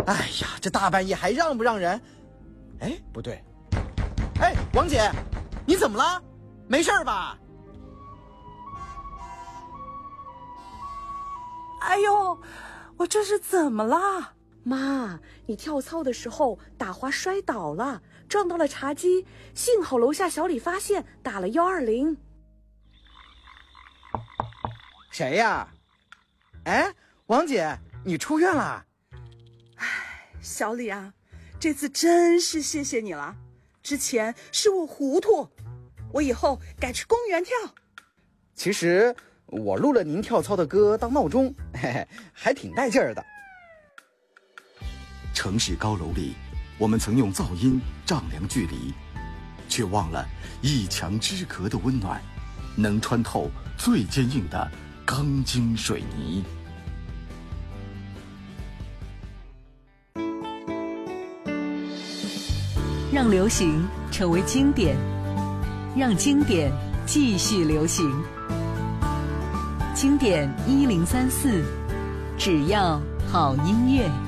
哎呀，这大半夜还让不让人？哎，不对。哎，王姐，你怎么了？没事吧？ 哎呦，我这是怎么了？ 妈，你跳操的时候打滑摔倒了，撞到了茶几，幸好楼下小李发现，打了120。 谁呀？哎，王姐，你出院了？ 哎，小李啊，这次真是谢谢你了。之前是我糊涂，我以后改去公园跳。 其实我录了您跳操的歌当闹钟，嘿嘿，还挺带劲儿的。 城市高楼里，我们曾用噪音丈量距离，却忘了一墙之隔的温暖，能穿透最坚硬的钢筋水泥。 让流行成为经典，让经典继续流行。经典1034，只要好音乐。